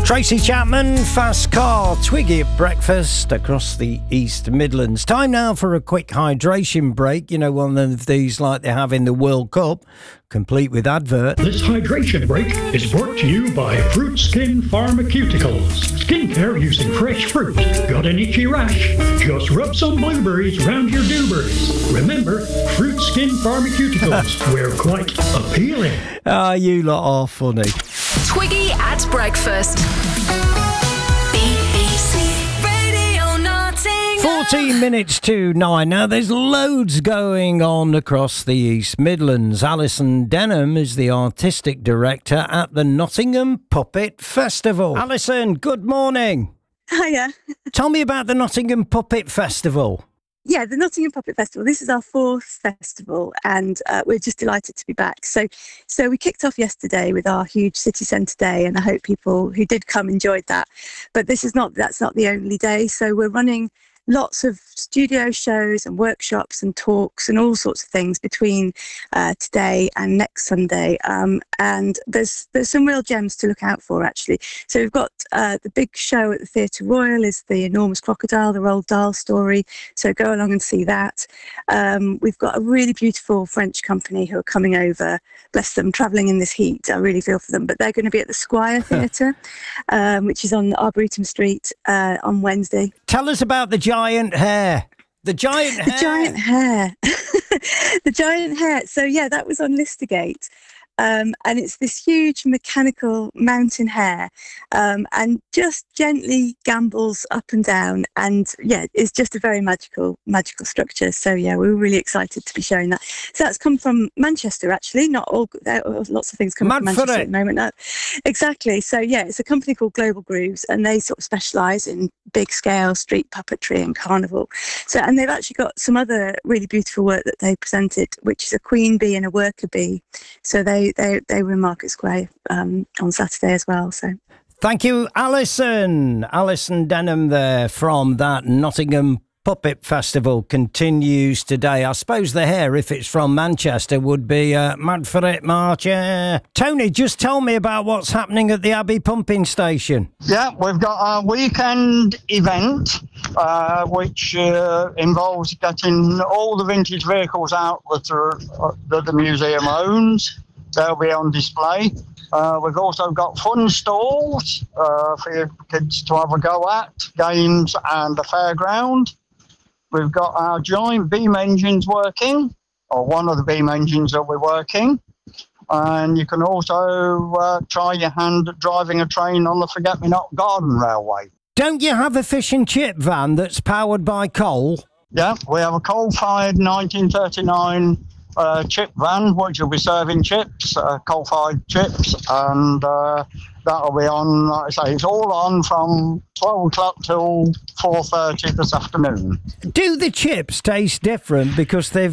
Tracy Chapman, Fast Car, Twiggy at breakfast across the East Midlands. Time now for a quick hydration break. You know, one of these like they have in the World Cup, complete with advert. This hydration break is brought to you by Fruit Skin Pharmaceuticals. Skincare using fresh fruit. Got an itchy rash? Just rub some blueberries round your dewberries. Remember, Fruit Skin Pharmaceuticals. We're quite appealing. Ah, you lot are funny. Twiggy at breakfast. BBC Radio Nottingham. 14 minutes to 9. Now, there's loads going on across the East Midlands. Alison Denham is the artistic director at the Nottingham Puppet Festival. Alison, good morning. Hiya. Tell me about the Nottingham Puppet Festival. Yeah, the Nottingham Puppet Festival. This is our fourth festival, and we're just delighted to be back. So we kicked off yesterday with our huge city centre day, and I hope people who did come enjoyed that. But that's not the only day. So we're running lots of studio shows and workshops and talks and all sorts of things between today and next Sunday. And there's some real gems to look out for, actually. So we've got the big show at the Theatre Royal is The Enormous Crocodile, the Roald Dahl story. So go along and see that. We've got a really beautiful French company who are coming over, bless them, travelling in this heat. I really feel for them. But they're going to be at the Squire Theatre, which is on Arboretum Street on Wednesday. Tell us about the giant hare. The giant hare. The giant hare. So, yeah, that was on Listergate. And it's this huge mechanical mountain hare, and just gently gambols up and down. And yeah, it's just a very magical structure. So yeah, we were really excited to be showing that. So that's come from Manchester, actually. Not all, there are lots of things coming from Manchester at the moment. No, exactly. So yeah, it's a company called Global Grooves, and they sort of specialise in big scale street puppetry and carnival. So, and they've actually got some other really beautiful work that they presented, which is a queen bee and a worker bee. So they were in Market Square on Saturday as well. So thank you, Alison Denham there from that Nottingham Puppet Festival continues today. I suppose the hare, if it's from Manchester, would be mad for it, March. Tony, just tell me about what's happening at the Abbey pumping station. Yeah, we've got a weekend event which involves getting all the vintage vehicles out that the museum owns. They'll be on display. We've also got fun stalls for your kids to have a go at, games and a fairground. We've got our giant beam engines working, or one of the beam engines that we're working. And you can also try your hand at driving a train on the Forget-Me-Not Garden Railway. Don't you have a fish and chip van that's powered by coal? Yeah, we have a coal-fired 1939 chip van, which will be serving chips, coal-fired chips, and that'll be on, like I say, it's all on from 12 o'clock till 4:30 this afternoon. Do the chips taste different because they've